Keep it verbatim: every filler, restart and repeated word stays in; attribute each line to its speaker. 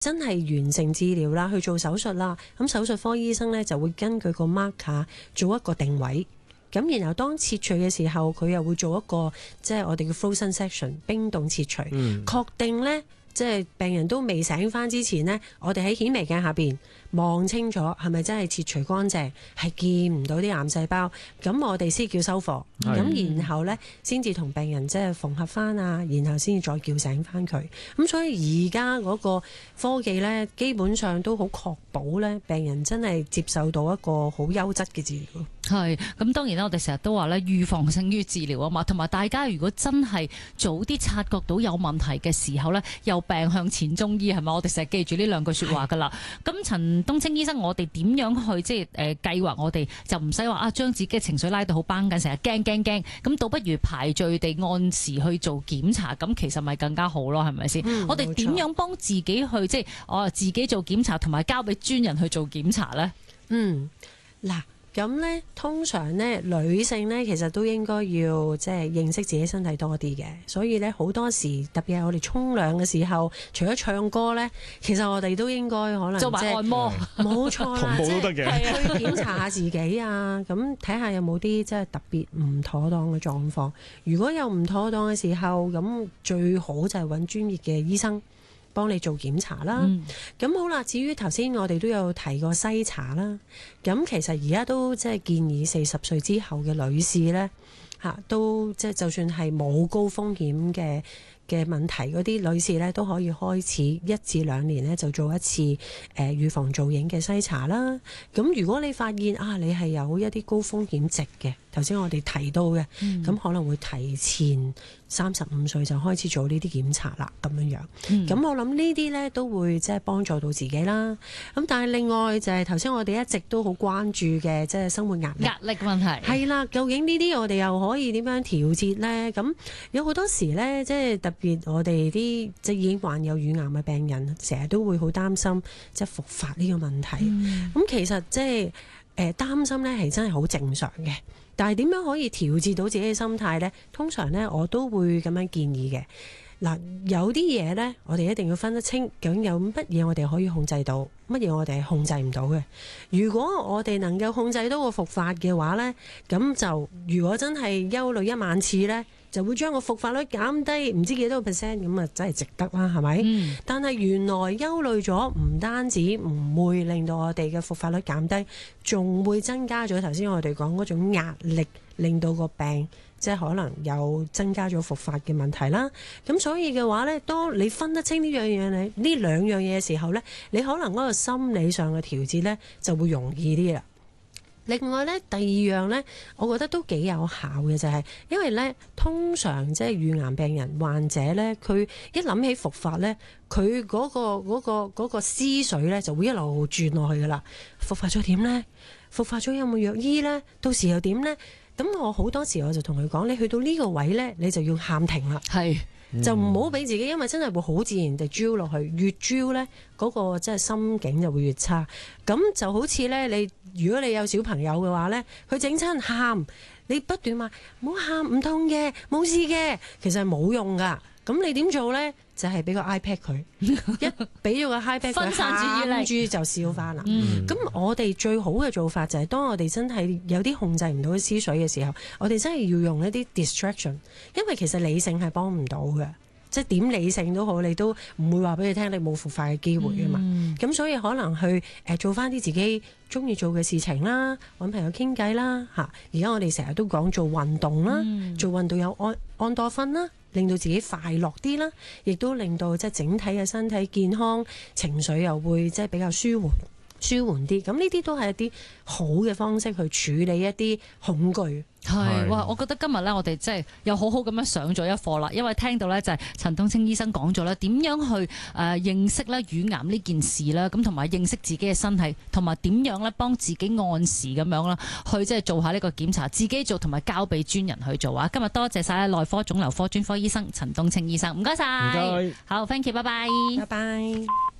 Speaker 1: 真係完成治療啦，去做手術啦，咁手術科醫生呢就會根據個 marker 做一個定位，咁然後當切除嘅時候，佢又會做一個即係我哋嘅 frozen section 冰凍切除，
Speaker 2: 嗯、
Speaker 1: 確定呢，即係病人都未醒翻之前呢，我哋喺顯微鏡下邊望清楚係咪真係切除乾淨，係見唔到啲癌細胞，咁我哋先叫收貨，咁然後呢，先至同病人即係縫合翻啊，然後先至再叫醒翻佢。咁所以而家嗰個科技呢，基本上都好確保呢，病人真係接受到一個好優質嘅治療。
Speaker 3: 係，咁當然啦，我哋成日都話咧，預防勝於治療啊嘛，同埋大家如果真係早啲察覺到有問題嘅時候咧，由病向淺中醫係咪？我哋成日記住呢兩句說話噶啦。咁陳冬青醫生，我哋點樣去即係誒計劃？我哋就唔使話啊，將自己嘅情緒拉到好繃緊，成日驚驚驚，咁倒不如排序地按時去做檢查，咁其實咪更加好咯？係咪先？嗯、我哋點樣幫自己去即係我自己做檢查，同埋交俾專人去做檢查咧？
Speaker 1: 嗯，嗱。咁呢，通常呢，女性呢，其實都應該要即係認識自己身體多啲嘅，所以呢，好多時特別係我哋沖涼嘅時候，除咗唱歌呢，其實我哋都應該可能
Speaker 3: 做埋按摩，
Speaker 1: 冇錯啦，
Speaker 2: 同步都得嘅，
Speaker 1: 去檢查下自己啊，咁睇下有冇啲即係特別唔妥當嘅狀況。如果有唔妥當嘅時候，咁最好就係揾專業嘅醫生幫你做檢查啦。咁、嗯、好啦，至於頭先我哋都有提過篩查啦。咁其實而家都即係建議四十歲之後嘅女士呢，嚇都即係就算係冇高風險嘅嘅問題嗰啲女士呢，都可以開始一至兩年呢就做一次誒、呃、預防造影嘅篩查啦。咁如果你發現啊，你係有一啲高風險值嘅，頭先我哋提到嘅，咁、嗯、可能會提前三十五歲就開始做呢啲檢查啦，咁樣樣。咁、嗯、我諗呢啲呢都會即係幫助到自己啦。咁但係另外就係頭先我哋一直都好關注嘅，即係生活壓力。
Speaker 3: 壓力問題
Speaker 1: 係啦，究竟呢啲我哋又可以點樣調節呢？咁有好多時呢，即係特別我哋啲即係已經患有乳癌嘅病人，成日都會好擔心即係復發呢個問題。咁、嗯、其實即係誒擔心呢係真係好正常嘅。但係點樣可以調節到自己嘅心態呢？通常呢，我都會咁樣建議嘅。嗱，有啲嘢呢，我哋一定要分得清，究竟有乜嘢我哋可以控制到，乜嘢我哋係控制唔到嘅。如果我哋能夠控制到個復發嘅話呢，咁就如果真係憂慮一萬次呢，就會將個復發率減低唔知幾多個 percent， 咁啊真係值得啦，係咪？嗯、但係原來憂慮咗唔單止唔會令到我哋嘅復發率減低，仲會增加咗頭先我哋講嗰種壓力，令到個病即係可能有增加咗復發嘅問題啦。咁所以嘅話呢，當你分得清呢樣嘢，你呢兩樣嘢嘅時候呢，你可能嗰個心理上嘅調節呢就會容易啲啦。另外咧，第二樣咧，我覺得都幾有效嘅就係、是，因為咧，通常即係乳癌病人患者咧，佢一諗起復發咧，佢嗰、嗰個嗰、嗰個嗰、嗰個思緒咧就會一路轉落去噶啦。復發咗點咧？復發咗有冇藥醫咧？到時又點咧？咁我好多時我就同佢講，你去到呢個位咧，你就要喊停啦。係。就唔好俾自己，因為真係會好自然地焦落去，越焦呢嗰、嗰個即係心境就會越差。咁就好似呢，你如果你有小朋友嘅話呢，佢整親喊，你不斷話唔好喊，唔痛嘅，冇事嘅，其實係冇用噶。咁你點做呢？就係、是、俾個 iPad 佢，一俾咗個 iPad 佢，分散注意力就笑翻啦。咁、嗯、我哋最好嘅做法就係、是，當我哋真係有啲控制唔到嘅思緒嘅時候，我哋真係要用一啲 distraction，因為其實理性係幫唔到嘅。即係點理性都好，你都唔會話俾你聽，你冇復發嘅機會㗎嘛。咁、嗯、所以可能去誒、呃、做翻啲自己中意做嘅事情啦，揾朋友傾偈啦嚇。而家我哋成日都講做運動啦，嗯、做運動有安安多酚啦，令到自己快樂啲啦，亦都令到即係整體嘅身體健康，情緒又會即係比較舒緩舒緩啲。咁呢啲都係一啲好嘅方式去處理一啲恐懼。
Speaker 3: 係哇！我覺得今日咧，我哋真係又好好咁樣上咗一課啦。因為聽到咧就係陳冬青醫生講咗咧，點樣去誒、呃、認識咧乳癌呢件事啦，咁同埋認識自己嘅身體，同埋點樣咧幫自己按時咁樣啦，去即係做下呢個檢查，自己做同埋交俾專人去做啊！今日多謝晒內科腫瘤科專科醫生陳冬青醫生，唔該晒。唔該。好 ，thank you，拜拜，
Speaker 1: 拜拜。